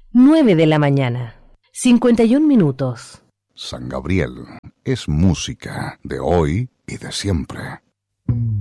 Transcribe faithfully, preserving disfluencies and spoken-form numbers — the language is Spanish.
nueve de la mañana, cincuenta y un minutos. San Gabriel es música de hoy y de siempre.